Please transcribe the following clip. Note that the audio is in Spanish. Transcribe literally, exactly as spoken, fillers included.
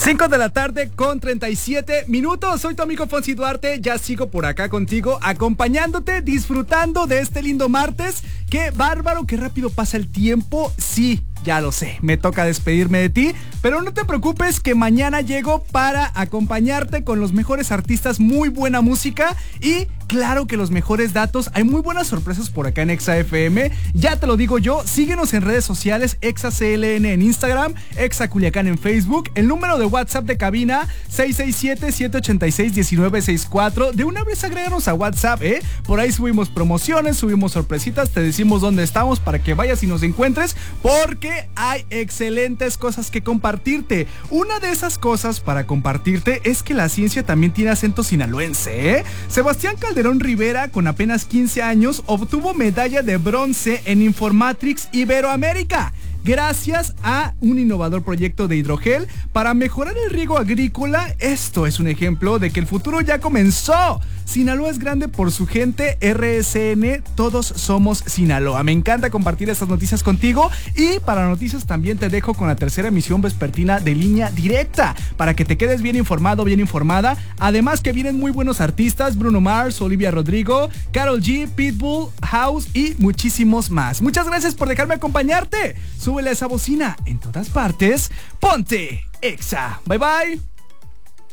cinco de la tarde con treinta y siete minutos. Soy tu amigo Fonsi Duarte. Ya sigo por acá contigo, acompañándote, disfrutando de este lindo martes. Qué bárbaro, qué rápido pasa el tiempo. Sí, ya lo sé, me toca despedirme de ti, pero no te preocupes que mañana llego para acompañarte con los mejores artistas, muy buena música y claro que los mejores datos. Hay muy buenas sorpresas por acá en Exa F M, ya te lo digo yo. Síguenos en redes sociales, Exa C L N en Instagram, Exa Culiacán en Facebook, el número de WhatsApp de cabina seis seis siete, siete ocho seis, uno nueve seis cuatro. De una vez agréganos a WhatsApp, eh por ahí subimos promociones, subimos sorpresitas, te decimos dónde estamos para que vayas y nos encuentres, porque hay excelentes cosas que compartirte. Una de esas cosas para compartirte es que la ciencia también tiene acento sinaloense, ¿eh? Sebastián Calderón Rivera, con apenas quince años, obtuvo medalla de bronce en Informatrix Iberoamérica, gracias a un innovador proyecto de hidrogel para mejorar el riego agrícola. Esto es un ejemplo de que el futuro ya comenzó. Sinaloa es grande por su gente. R S N, todos somos Sinaloa. Me encanta compartir estas noticias contigo, y para noticias también te dejo con la tercera emisión vespertina de Línea Directa, para que te quedes bien informado, bien informada. Además que vienen muy buenos artistas: Bruno Mars, Olivia Rodrigo, Karol G, Pitbull, House y muchísimos más. Muchas gracias por dejarme acompañarte. Súbele a esa bocina en todas partes. Ponte Exa. Bye bye.